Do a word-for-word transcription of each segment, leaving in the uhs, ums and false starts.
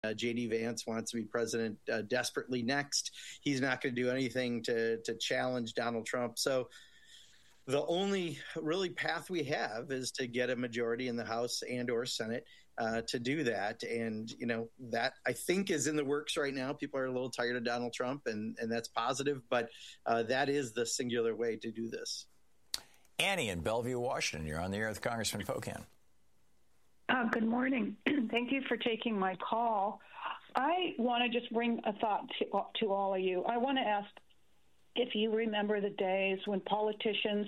Uh, J D Vance wants to be president uh, desperately next. He's not going to do anything to to challenge Donald Trump. So the only really path we have is to get a majority in the House and or Senate uh, to do that. And, you know, that I think is in the works right now. People are a little tired of Donald Trump, and, and that's positive. But uh, that is the singular way to do this. Annie in Bellevue, Washington. You're on the air with Congressman Pocan. Uh, good morning. Thank you for taking my call. I want to just bring a thought to, to all of you. I want to ask if you remember the days when politicians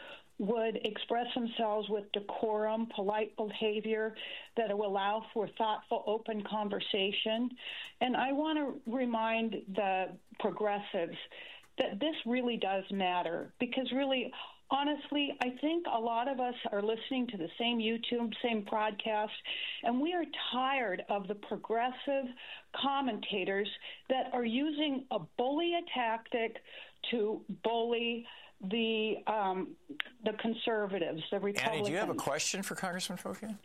would express themselves with decorum, polite behavior that will allow for thoughtful, open conversation. And I want to remind the progressives that this really does matter, because really, honestly, I think a lot of us are listening to the same YouTube, same podcast, and we are tired of the progressive commentators that are using a bully tactic to bully the um, the conservatives, the Republicans. Annie, do you have a question for Congressman Pocan?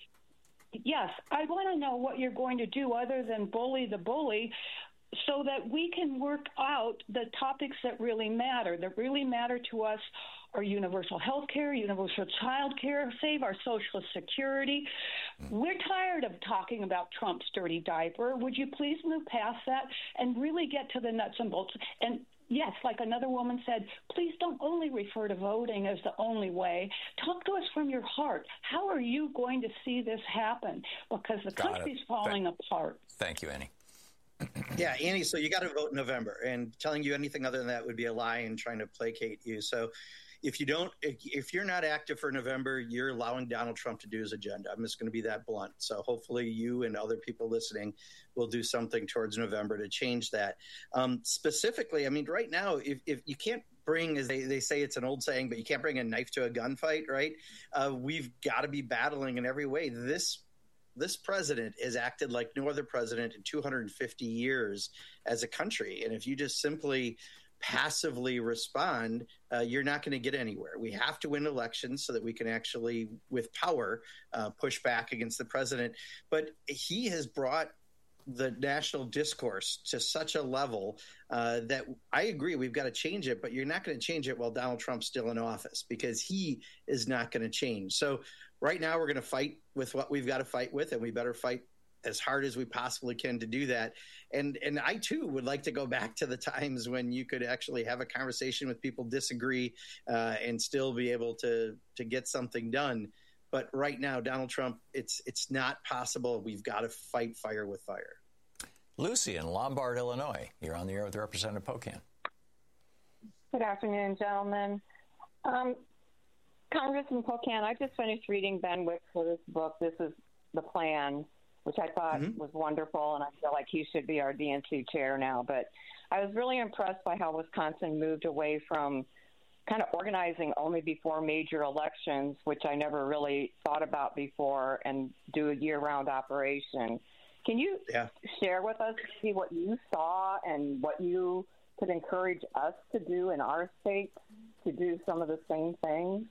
Yes, I want to know what you're going to do other than bully the bully, so that we can work out the topics that really matter, that really matter to us are universal health care, universal child care, save our Social Security. We're tired of talking about Trump's dirty diaper. Would you please move past that and really get to the nuts and bolts? And yes, like another woman said, please don't only refer to voting as the only way. Talk to us from your heart. How are you going to see this happen? Because the Got country's it. falling Th- apart. Thank you, Annie. Yeah, Annie, so you got to vote in November, and telling you anything other than that would be a lie and trying to placate you. So if you don't, if, if you're not active for November, you're allowing Donald Trump to do his agenda. I'm just going to be that blunt. So hopefully you and other people listening will do something towards November to change that. Um, specifically, I mean, right now, if, if you can't bring, as they, they say, it's an old saying, but you can't bring a knife to a gunfight, right? Uh, we've got to be battling in every way. This This president has acted like no other president in two hundred fifty years as a country. And if you just simply passively respond, uh, you're not going to get anywhere. We have to win elections so that we can actually, with power, uh, push back against the president. But he has brought the national discourse to such a level uh, that I agree we've got to change it, but you're not going to change it while Donald Trump's still in office, because he is not going to change. So right now we're going to fight with what we've got to fight with, and we better fight as hard as we possibly can to do that. And and I, too, would like to go back to the times when you could actually have a conversation with people, disagree, uh, and still be able to to get something done. But right now, Donald Trump, it's it's not possible. We've got to fight fire with fire. Lucy in Lombard, Illinois. You're on the air with Representative Pocan. Good afternoon, gentlemen. Um, Congressman Pocan, I just finished reading Ben Wixler's book, This is the Plan, which I thought mm-hmm. was wonderful, and I feel like he should be our D N C chair now. But I was really impressed by how Wisconsin moved away from kind of organizing only before major elections, which I never really thought about before, and do a year-round operation. Can you yeah. share with us see what you saw and what you could encourage us to do in our state to do some of the same things?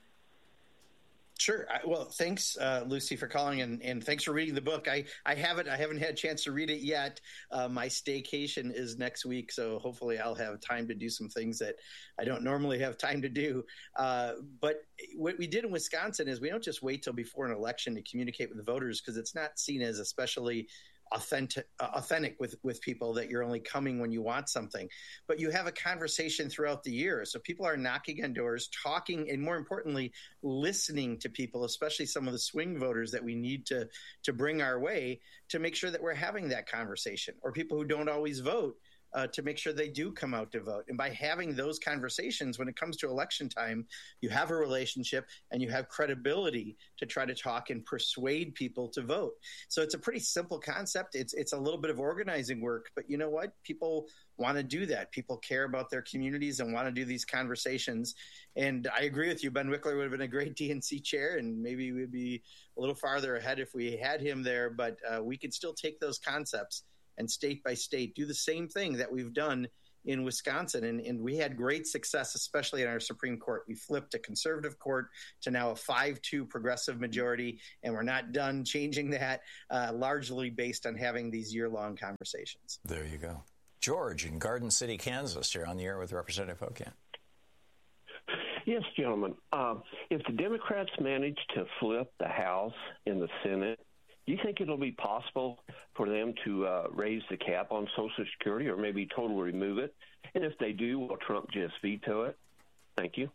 Sure. I, well, thanks, uh, Lucy, for calling, and, and thanks for reading the book. I, I haven't I haven't had a chance to read it yet. Uh, my staycation is next week, so hopefully I'll have time to do some things that I don't normally have time to do. Uh, but what we did in Wisconsin is we don't just wait till before an election to communicate with the voters, because it's not seen as especially authentic uh, authentic with with people that you're only coming when you want something, but you have a conversation throughout the year. So people are knocking on doors, talking, and more importantly, listening to people, especially some of the swing voters that we need to to bring our way, to make sure that we're having that conversation, or people who don't always vote, Uh, to make sure they do come out to vote. And by having those conversations, when it comes to election time, you have a relationship and you have credibility to try to talk and persuade people to vote. So it's a pretty simple concept. It's it's a little bit of organizing work, but you know what? People want to do that. People care about their communities and want to do these conversations. And I agree with you. Ben Wixler would have been a great D N C chair, and maybe we'd be a little farther ahead if we had him there. But uh, we could still take those concepts and state by state do the same thing that we've done in Wisconsin. And, and we had great success, especially in our Supreme Court. We flipped a conservative court to now a five two progressive majority, and we're not done changing that, uh, largely based on having these year-long conversations. There you go. George in Garden City, Kansas, you're on the air with Representative Pocan. Yes, gentlemen. Uh, if the Democrats manage to flip the House and the Senate, do you think it'll be possible for them to uh, raise the cap on Social Security or maybe totally remove it? And if they do, will Trump just veto it? Thank you.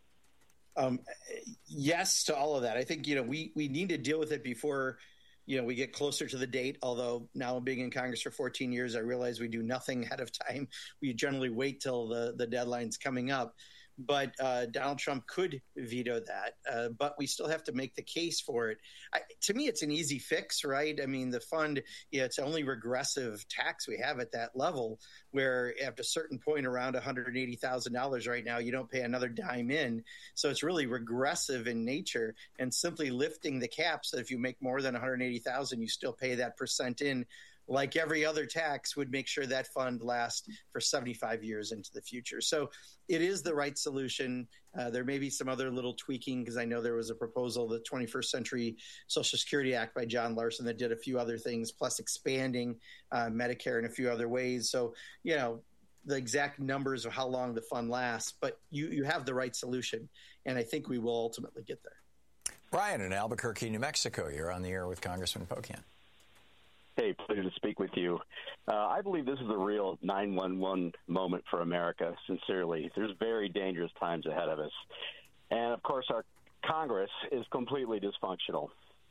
Um, yes to all of that. I think, you know, we, we need to deal with it before, you know, we get closer to the date. Although now being in Congress for fourteen years, I realize we do nothing ahead of time. We generally wait till the, the deadline's coming up. But uh, Donald Trump could veto that, uh, but we still have to make the case for it. I, to me, it's an easy fix, right? I mean, the fund, yeah, it's only regressive tax we have at that level, where at a certain point around one hundred eighty thousand dollars right now, you don't pay another dime in. So it's really regressive in nature, and simply lifting the cap so if you make more than one hundred eighty thousand dollars, you still pay that percent in. Like every other tax, would make sure that fund lasts for seventy-five years into the future. So it is the right solution. Uh, there may be some other little tweaking, because I know there was a proposal, the twenty-first Century Social Security Act by John Larson, that did a few other things, plus expanding uh, Medicare in a few other ways. So, you know, the exact numbers of how long the fund lasts, but you, you have the right solution. And I think we will ultimately get there. Brian in Albuquerque, New Mexico, you're on the air with Congressman Pocan. Hey, pleasure to speak with you. Uh, I believe this is a real nine one one moment for America, sincerely. There's very dangerous times ahead of us. And, of course, our Congress is completely dysfunctional.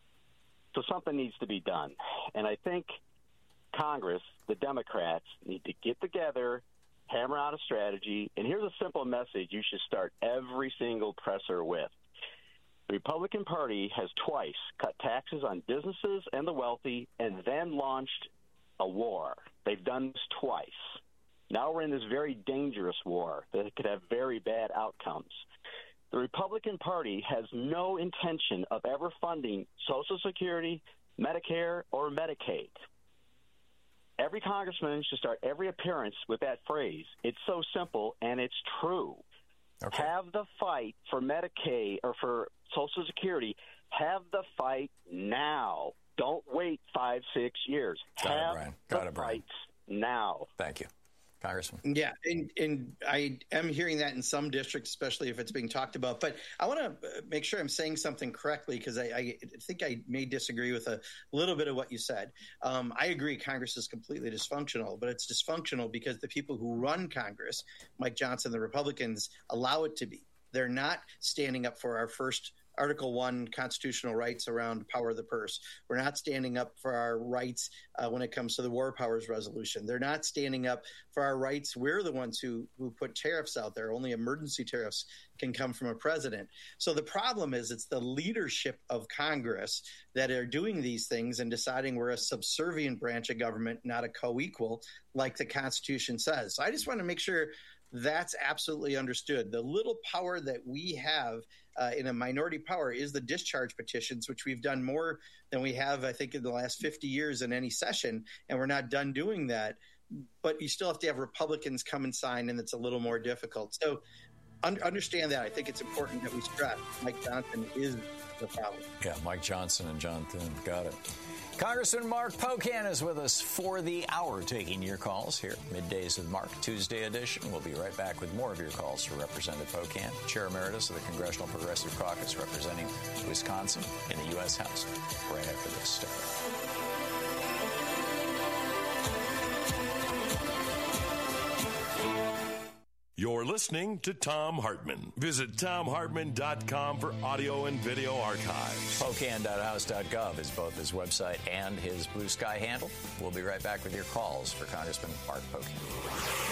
So something needs to be done. And I think Congress, the Democrats, need to get together, hammer out a strategy. And here's a simple message you should start every single presser with. The Republican Party has twice cut taxes on businesses and the wealthy and then launched a war. They've done this twice. Now we're in this very dangerous war that could have very bad outcomes. The Republican Party has no intention of ever funding Social Security, Medicare, or Medicaid. Every congressman should start every appearance with that phrase. It's so simple, and it's true. Okay. Have the fight for Medicaid or for Social Security. Have the fight now. Don't wait five, six years. Got Have it, Brian. Got the it, Brian. fights now. Thank you. Congressman. Yeah, and, and I am hearing that in some districts, especially if it's being talked about. But I want to make sure I'm saying something correctly, because I, I think I may disagree with a little bit of what you said. Um, I agree Congress is completely dysfunctional, but it's dysfunctional because the people who run Congress, Mike Johnson, the Republicans, allow it to be. They're not standing up for our first Article One constitutional rights around power of the purse. We're not standing up for our rights uh, when it comes to the War Powers Resolution. They're not standing up for our rights. We're the ones who who put tariffs out there. Only emergency tariffs can come from a president. So the problem is it's the leadership of Congress that are doing these things and deciding we're a subservient branch of government, not a co-equal, like the Constitution says. So I just want to make sure that's absolutely understood. The little power that we have uh, in a minority power is the discharge petitions, which we've done more than we have, I think, in the last fifty years in any session, and we're not done doing that. But you still have to have Republicans come and sign, and it's a little more difficult. So un- understand that. I think it's important that we stress Mike Johnson is the problem. Yeah, Mike Johnson and John Thune. Got it. Congressman Mark Pocan is with us for the hour, taking your calls here. Middays with Mark, Tuesday edition. We'll be right back with more of your calls for Representative Pocan, Chair Emeritus of the Congressional Progressive Caucus, representing Wisconsin in the U S House. Right after this. Stick around. You're listening to Thom Hartmann. Visit thom hartmann dot com for audio and video archives. Pocan dot house dot gov is both his website and his Blue Sky handle. We'll be right back with your calls for Congressman Mark Pocan.